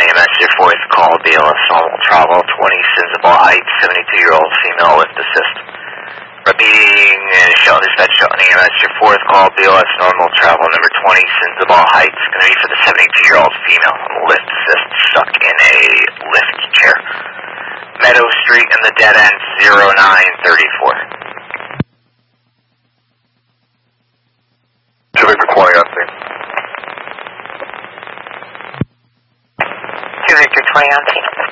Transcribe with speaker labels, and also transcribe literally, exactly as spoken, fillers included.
Speaker 1: M S, your fourth call, B L S normal travel, twenty Sensible Heights, seventy-two-year-old female lift assist. Repeating, uh, Shelton Dispatch, Shelton E M S, your fourth call, B L S normal travel, number twenty Sensible Heights, going to be for the seventy-two-year-old female lift assist stuck in a lift chair. Meadow Street in the dead end, zero nine thirty-four.
Speaker 2: Victor twenty, on scene.
Speaker 3: Two Victor twenty on scene.